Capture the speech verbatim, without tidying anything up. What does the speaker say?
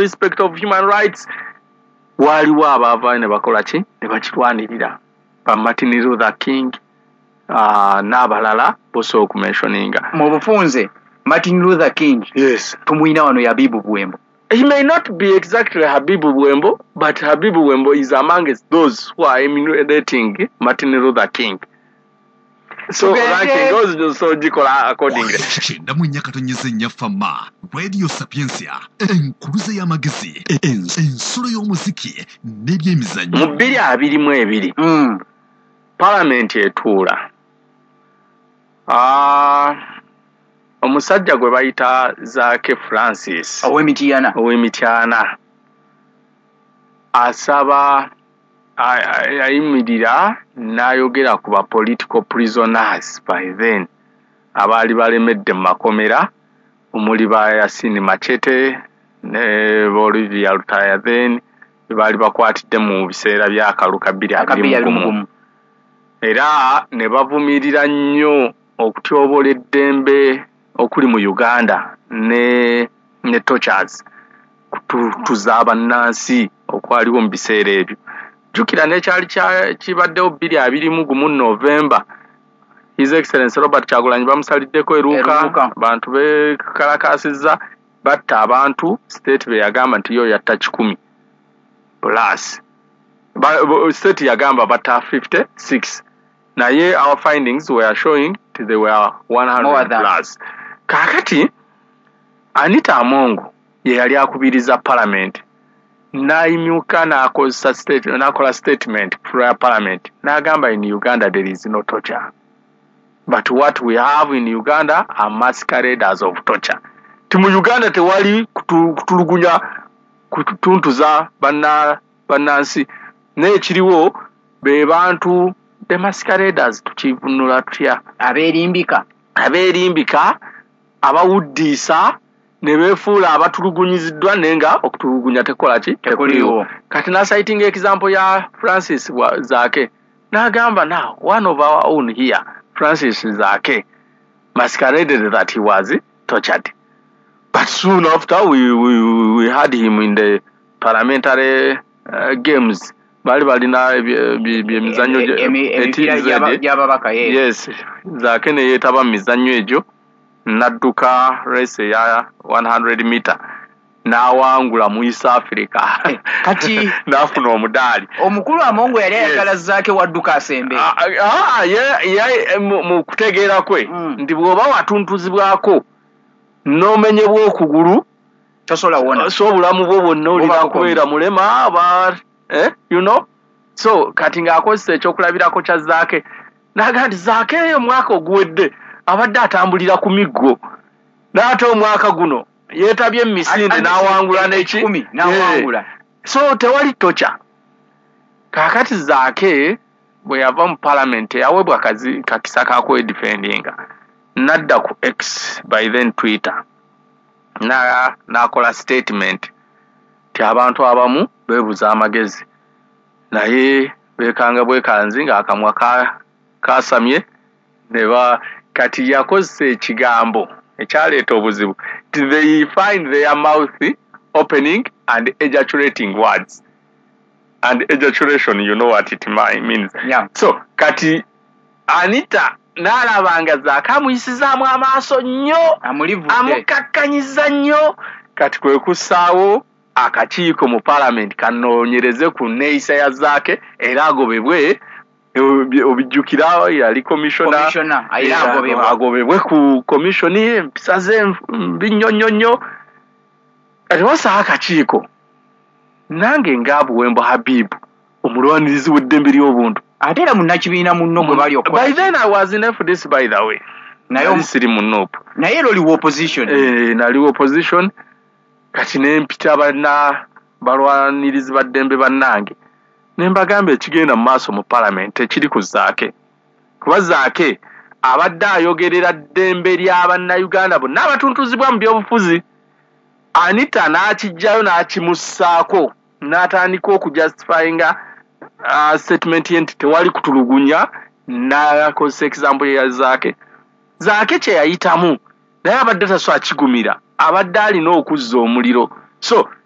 respect of human rights. Waliwo abava ne bakola ki ne bakirwanirira ba Martin Luther King uh, n'abalala boso okumentioninga mu bufunze Martin Luther King. Yes. Tumuina wano Habibu Buwembo. He may not be exactly Habibu Buwembo, but Habibu Buwembo is amongst those who are emulating Martin Luther King. So ranking goes to so jikola accordingly. Shenda munyaka tonyeze nyafama Radio Sapiensia enkuruze ya magezi ensolo y'omuziki n'ebyemizannyo mu bbiri abiri mu ebiri mm. Parliament etuula ah omusajja gwe bayita Zaake Francis ow'Emityana ow'Emityana asaba ayimirira n'ayogera ku ba political prisoners by then abaali balemedde mu makomera omuli ba Yasin Machete ne Olivia Lutaya then baali bakwatidde mu biseera by'akaluka bbiri abiri mu gumu era ne bavumirira nnyo okutyobola eddembe okuli mu Uganda ne ne tortures kutuza bannansi okwaliwo mu biseera ebyo jukira nekyali kibaddewo bbiri abiri mu gumu November His Excellency Robert Kyagulanyi bamusaliddeko eruuka abantu bekalakasizza batta abantu state be yagamba nti yo yatta kikumi plus state yagamba batta fifty-six naye our findings were showing that they were one hundred plus kakati Anita Amongo ye yali akubiriza parliament naimyuka n'akozesa state n'akola statement for parliament n'agamba in Uganda there is no torture but what we have in Uganda are masqueraders of torture. Timu Uganda tewali kutulugunya kutuntuza banna bannansi n'ekiriwo be bantu the masqueraders tukivunula tutya abeerimbika abeerimbika abawuddisa ne befuula abatulugunyiziddwa nenga okutulugunya tekola ki tekoliwo kati na citing example ya Francis Zaake n'agamba now one of our own here Francis Zaake masqueraded that he was tortured but soon after we we, we had him in the parliamentary uh, games bali balina emizannyo y'ababaka yes Zaake ne yeetaba mu mizannyo egyo nadduka race ya one hundred meter n'awangula mu East Africa kati n'afuna omudaali omukulu Amongo yali ayagala Zaake wadduka asembe ah ye mu kutegeera kwe ndi bw'oba watuntuzibwako n'omenyebwa okugulu tosobola wona so obulamu bwo bwonna olina kubeera mulema aba eh you know so kati ng'akozesa ekyokulabirako kya Zaake n'agamba nti Zaake omwaka oguwedde abadde atambulira ku miggo n'ate omwaka guno yeetabye emisinde n'awangula n'eki n'awangula so tewali tocha kakati Zaake bwe yava mu parliament yaweebwa kazi kakisa kakwedifendinga nadda ku X by then Twitter na n'akola statement ti abantu abamu beebuza amagezi naye beekanga bwekanzi ng'akamwa kasamye ne ba kati yakozesa ekigambo ekyaleeta obuzibu they find their mouth opening and ejaculating words and ejaculation you know what it means yeah. So kati Anita n'alabanga Zaake amuyisizaamu amaaso nnyo amukakkanyiza nnyo kati kwe kussaawo akakiiko mu parliament kanoonyereze ku nneeyisa ya Zaake era agobebwe obijjukira yali commissioner agobebwe ku commission empisa ze binnyonnyonnyo kati wasaawo akakiiko nange ng'Abuwembo Habibu omulwanirizi w'eddembe ly'obuntu ate era munnakibiina munno gwe bali okukola by then I was in F D C by the way naye siri munnopo naye era oliwo opposition eh naliwo opposition kati nempita banna balwanirizi baddembe bannange nembagamba ekigenda mu maaso mu parliament ekiri ku Zaake kuba Zaake abadde ayogerera ddembe ly'Abannayuganda bonna abatuntuzibwa mu byobufuzi Anita n'akijjayo n'akimussaako n'atandika okujustifyinga uh, statement ye nti tewali kutulugunya n'akozesa example ya Zaake Zaake kye yayitamu naye abadde taso akigumira abadde alina okuzza omuliro so